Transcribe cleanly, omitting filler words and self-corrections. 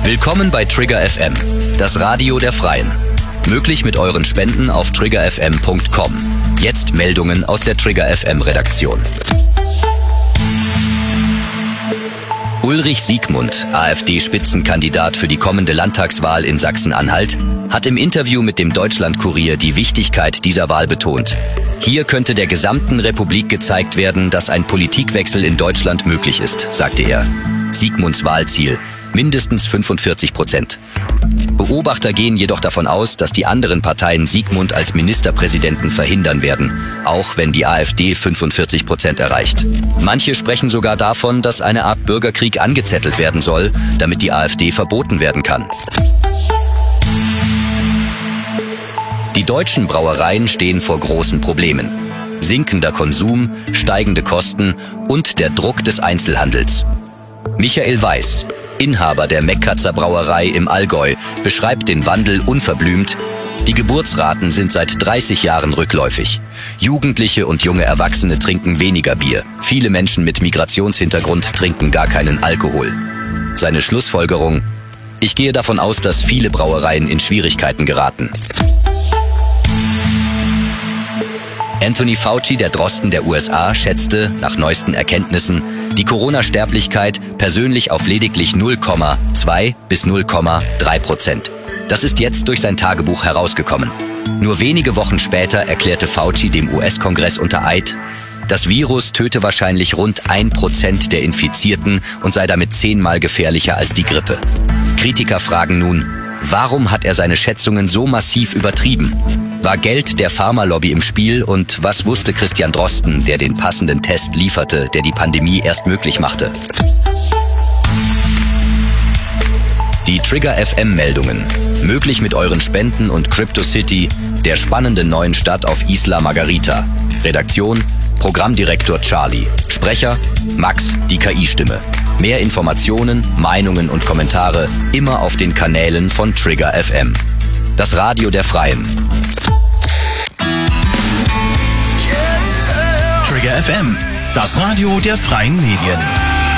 Willkommen bei Trigger FM, das Radio der Freien. Möglich mit euren Spenden auf triggerfm.com. Jetzt Meldungen aus der Trigger FM Redaktion. Ulrich Siegmund, AfD-Spitzenkandidat für die kommende Landtagswahl in Sachsen-Anhalt, hat im Interview mit dem Deutschlandkurier die Wichtigkeit dieser Wahl betont. Hier könnte der gesamten Republik gezeigt werden, dass ein Politikwechsel in Deutschland möglich ist, sagte er. Siegmunds Wahlziel: mindestens 45%. Beobachter gehen jedoch davon aus, dass die anderen Parteien Siegmund als Ministerpräsidenten verhindern werden, auch wenn die AfD 45% erreicht. Manche sprechen sogar davon, dass eine Art Bürgerkrieg angezettelt werden soll, damit die AfD verboten werden kann. Die deutschen Brauereien stehen vor großen Problemen. Sinkender Konsum, steigende Kosten und der Druck des Einzelhandels. Michael Weiß, Inhaber der Meckkatzer Brauerei im Allgäu, beschreibt den Wandel unverblümt: Die Geburtsraten sind seit 30 Jahren rückläufig. Jugendliche und junge Erwachsene trinken weniger Bier. Viele Menschen mit Migrationshintergrund trinken gar keinen Alkohol. Seine Schlussfolgerung: Ich gehe davon aus, dass viele Brauereien in Schwierigkeiten geraten. Anthony Fauci, der Drosten der USA, schätzte, nach neuesten Erkenntnissen, die Corona-Sterblichkeit persönlich auf lediglich 0,2 bis 0,3%. Das ist jetzt durch sein Tagebuch herausgekommen. Nur wenige Wochen später erklärte Fauci dem US-Kongress unter Eid, das Virus töte wahrscheinlich rund 1% der Infizierten und sei damit 10-mal gefährlicher als die Grippe. Kritiker fragen nun, warum hat er seine Schätzungen so massiv übertrieben? War Geld der Pharmalobby im Spiel und was wusste Christian Drosten, der den passenden Test lieferte, der die Pandemie erst möglich machte? Die Trigger FM Meldungen. Möglich mit euren Spenden und CryptoCity, der spannenden neuen Stadt auf Isla Margarita. Redaktion: Programmdirektor Charlie. Sprecher: Max, die KI-Stimme. Mehr Informationen, Meinungen und Kommentare immer auf den Kanälen von Trigger FM. Das Radio der Freien. Trigger FM, das Radio der Freien Medien.